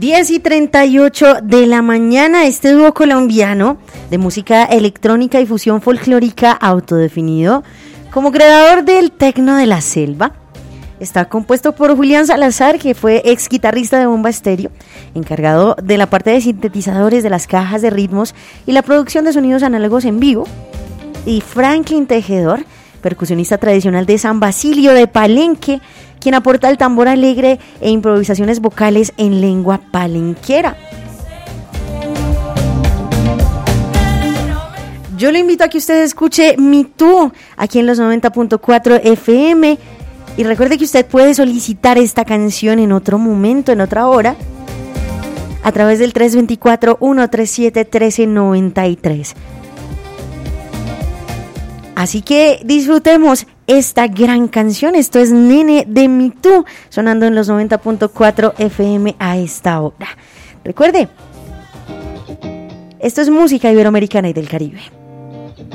10:38 de la mañana, este dúo colombiano de música electrónica y fusión folclórica autodefinido como creador del tecno de la selva. Está compuesto por Julián Salazar, que fue ex guitarrista de Bomba Estéreo, encargado de la parte de sintetizadores de las cajas de ritmos y la producción de sonidos análogos en vivo, y Franklin Tejedor, percusionista tradicional de San Basilio de Palenque, quien aporta el tambor alegre e improvisaciones vocales en lengua palenquera. Yo lo invito a que usted escuche Me Too aquí en los 90.4 FM, y recuerde que usted puede solicitar esta canción en otro momento, en otra hora, a través del 324-137-1393. Así que disfrutemos esta gran canción. Esto es Nene de Me Too, sonando en los 90.4 FM a esta hora. Recuerde, esto es música iberoamericana y del Caribe.